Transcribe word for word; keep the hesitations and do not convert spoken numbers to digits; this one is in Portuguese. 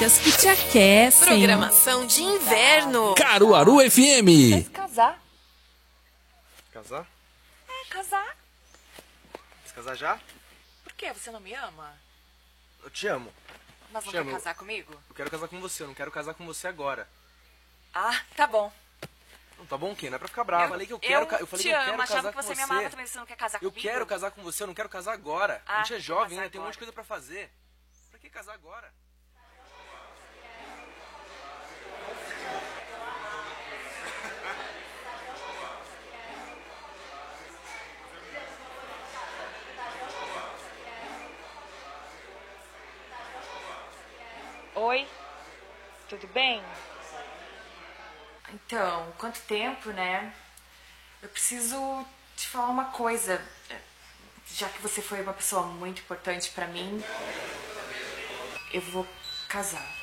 Que te aquecem. Programação de inverno. Caruaru F M. Vai se casar. Casar? É, casar. Se casar já? Por quê? Você não me ama? Eu te amo. Mas não Te quer amo. casar comigo? Eu quero casar com você, eu não quero casar com você agora. Ah, tá bom. Não, tá bom o quê? Não é pra ficar brava. Eu falei que eu quero, ca- eu falei te que eu amo, quero achava casar que com você você. me amava também, você não quer casar Eu comigo? quero casar com você, eu não quero casar agora. Ah, a gente é quer jovem casar ainda, tem um monte de agora. coisa pra fazer. Pra que casar agora? Oi, tudo bem? Então, quanto tempo, né? Eu preciso te falar uma coisa. Já que você foi uma pessoa muito importante pra mim, eu vou casar.